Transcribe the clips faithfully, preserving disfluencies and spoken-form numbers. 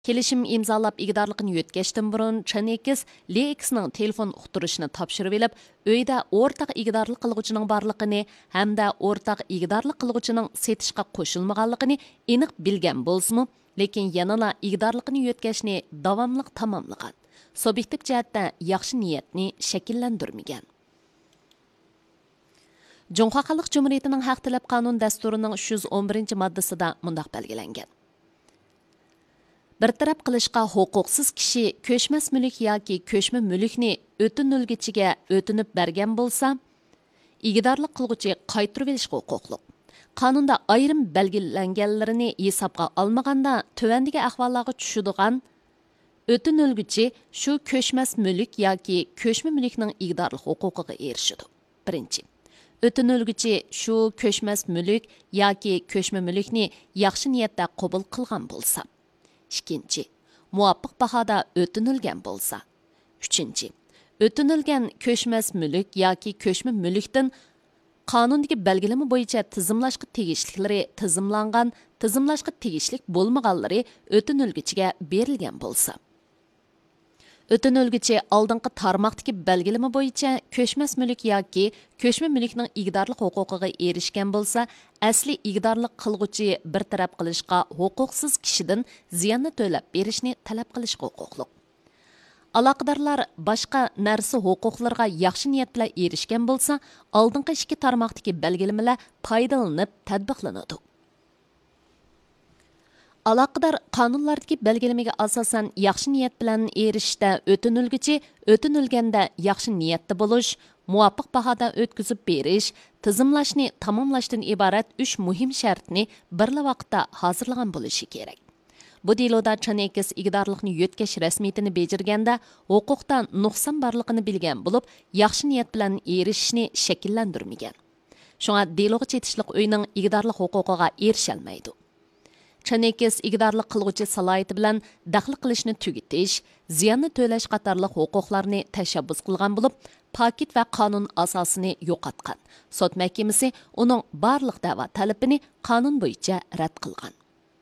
Kelishim imzalab igidorligini yo'tkashdan burun Chanekis Lex'ning telefon uqtirishini topshirib elib, uyda o'rtaq igidorlik qilg'uchining borligini hamda o'rtaq igidorlik qilg'uchining setishga qo'shilmaganligini aniq bilgan bo'lsa-mu, lekin yanala igidorligini yo'tkashni davomli tamomlagan. Subyektiv jihatdan yaxshi niyatni shakllantirmagan. Junxo Xalq Cumhuriyetining haq talab qonun dasturining uch yuz o'n birinchi moddasida mundaq belgilangan. Bir taraf qilishqa huquqsiz kishi ko'chmas mulk yoki ko'chma mulkni o'tinilgichiga o'tinib bergan bo'lsa, igidorlik qilg'uchi qaytarib olishga huquqli. Qonunda ayrim belgilanganlarini hisobga olmaganda tuvandagi ahvollarga tushadigan o'tinilgichi shu ko'chmas mulk yoki ko'chma mulkning igidorlik huquqiga erishadi. Birinchi, o'tinilgichi shu ko'chmas mulk yoki ko'chma mulkni yaxshi niyatda qabul qilgan bo'lsa. İkinci, muvaffaq bahoda o'tinilgan bo'lsa. Uchinchi, o'tinilgan ko'chmas mulk yoki ko'chma mulkdan qonundagi belgilama bo'yicha tizimlashga tegishliklari tizimlangan, tizimlashga tegishlik bo'lmaganlari o'tinilgichiga berilgan bo'lsa. O'tinilgichi oldingi tarmoqdagi belgilama bo'yicha ko'chmas mulk yoki ko'chma mulkning igidorlik huquqiga erishgan bo'lsa, asli igidorlik qilg'uchi bir taraf qilishga huquqsiz kishidan ziyonni to'lab berishni talab qilishga huquqli. Aloqadorlar boshqa narsa huquqlarga yaxshi niyat bilan erishgan bo'lsa, oldingi ikki tarmoqdagi belgilamalar foydalanib tatbiqlanadi. Aloqador qonunlardagi belgilamaga asosan yaxshi niyat bilan erishishda o'tinilgichi o'tinilganda yaxshi niyatda bo'lish, muvaffaq bahoda o'tkazib berish, tizimlashni tamomlashdan iborat uch muhim shartni birla vaqtda hozirlagan bo'lishi kerak. Bu deloda Chanekis igidorlikni yo'tkash rasmiyatini bejirganda huquqdan nuqson borligini bilgan bo'lib, yaxshi niyat bilan erishishni shakllantirmagan. Shunga deloga chetishlik uyning igidorlik huquqiga erisholmaydi. Chanekis igidorlik qilg'uchi salohiyati bilan daxl qilishni tugitish, ziyonni to'lash qatorliq huquqlarni tashabbus qilgan bo'lib, paket va qonun asosini yo'qotgan. Sud mahkamasi uning barliq da'vo talabini qonun bo'yicha rad qilgan.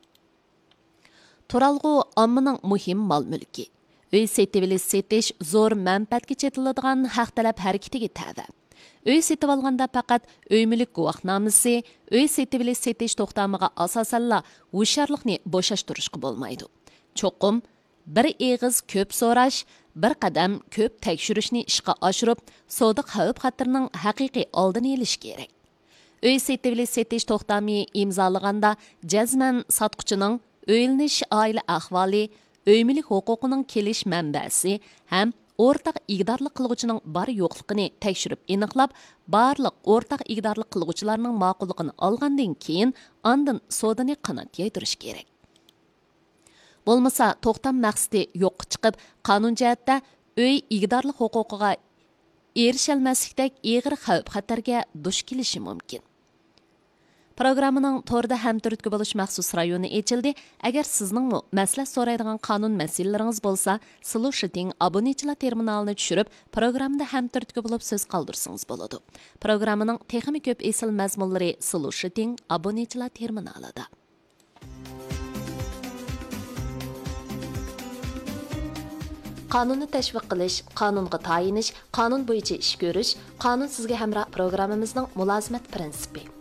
Turalg'u ommaning muhim mol-mulki. Uy setib setish zo'r manfaatga chetiladigan haq talab harakatiga ta'da. Uy setib olganda faqat uy mulk guvohnomasi, uy setib setish to'xtamiga asosanla hushyorlikni bo'shashtirishga bo'lmaydi. Cho'qim bir eg'iz ko'p so'rash, bir qadam ko'p tekshirishni ishga oshirib, savdo xavf-xatarning haqiqiy oldini olish kerak. Uy setib setish to'xtami imzolaganda jazman sotquchining o'ylanish oila ahvoli, uy mulk huquqining kelish manbasi ham o'rtaq igidorlik qilg'uchining bor yo'qligini tekshirib aniqlab, barliq o'rtaq igidorlik qilg'uchilarning ma'qulligini olgandan keyin ondan sodani qanot yaydirish kerak. Bo'lmasa to'xtam maqsadi yo'qqa chiqib, qonun jihatda uy igidorlik huquqiga erishalmaslikdek og'ir xavf-xatarga duch kelishi mumkin. Programmaning to'rda hamturtga bo'lish maxsus rayoni ochildi. Agar sizning maslahat so'raydigan qonun masalalaringiz bo'lsa, Solution obunachilar terminalini tushirib, programmada hamturtga bo'lib so'z qoldirsangiz bo'ladi. Programmaning texnik ko'p esil mazmunlari Solution obunachilar terminalida. Qonunni tashviq qilish, qonunga tayinish, qonun bo'yicha ish ko'rish, qonun sizga hamroh programmamizning mulozimat prinsipi.